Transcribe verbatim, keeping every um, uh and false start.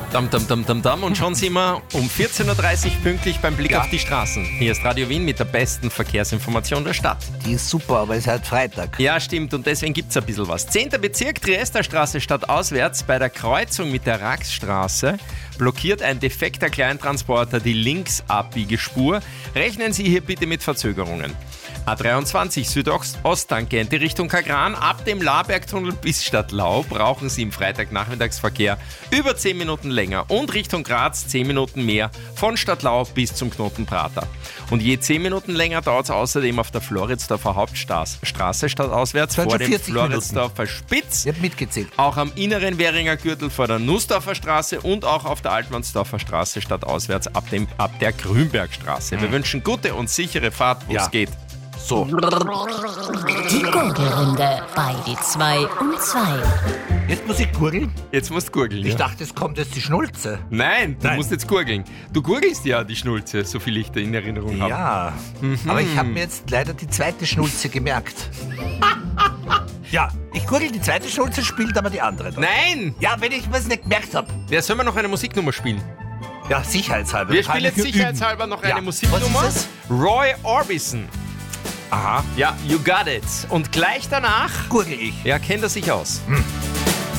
Dam, dam, dam, dam, dam. Und schon sind wir um vierzehn Uhr dreißig pünktlich beim Blick Ja. auf die Straßen. Hier ist Radio Wien mit der besten Verkehrsinformation der Stadt. Die ist super, aber es ist halt Freitag. Ja, stimmt, und deswegen gibt's ein bisschen was. zehnter Bezirk, Triesterstraße stadtauswärts. Bei der Kreuzung mit der Raxstraße blockiert ein defekter Kleintransporter die Linksabbiegespur. Rechnen Sie hier bitte mit Verzögerungen. A dreiundzwanzig Südost-Ost-Tangente Richtung Kagran. Ab dem Labergtunnel bis Stadtlau brauchen Sie im Freitagnachmittagsverkehr über zehn Minuten länger. Und Richtung Graz zehn Minuten mehr von Stadtlau bis zum Knoten Prater. Und je zehn Minuten länger dauert es außerdem auf der Floridsdorfer Hauptstraße stadtauswärts Das sind vor schon dem vierzig Minuten. Floridsdorfer Spitz. Ich hab mitgezählt. Auch am inneren Währinger Gürtel vor der Nussdorfer Straße und auch auf der Altmannsdorfer Straße stadtauswärts ab, dem, ab der Grünbergstraße. Wir wünschen gute und sichere Fahrt, wo es Ja. geht. So. Die Gurgelrunde bei die zwei um zwei. Jetzt muss ich gurgeln. Jetzt musst du gurgeln. Ich Ja? dachte, es kommt jetzt die Schnulze. Nein, du Nein. musst jetzt gurgeln. Du gurgelst ja die Schnulze, so viel ich da in Erinnerung habe. Ja, aber ich habe mir jetzt leider die zweite Schnulze gemerkt. Ja, ich gurgel die zweite Schnulze, spielt aber die andere. Dann. Nein! Ja, wenn ich was nicht gemerkt habe. Ja, sollen wir noch eine Musiknummer spielen? Ja, sicherheitshalber. Wir Kann spielen jetzt ich üben. sicherheitshalber noch eine Ja. Musiknummer. Was ist Roy Orbison. Aha, Ja, you got it. Und gleich danach, gurgel ich. ja, kennt er sich aus. Hm.